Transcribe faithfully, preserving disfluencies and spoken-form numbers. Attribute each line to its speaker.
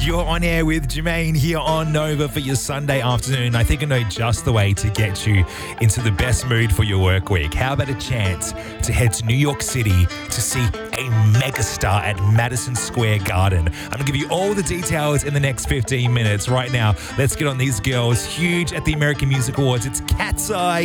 Speaker 1: You're on air with Jermaine here on Nova for your Sunday afternoon. I think I know just the way to get you into the best mood for your work week. How about a chance to head to New York City to see a megastar at Madison Square Garden? I'm going to give you all the details in the next fifteen minutes. Right now, let's get on these girls. Huge at the American Music Awards. It's Cat's Eye.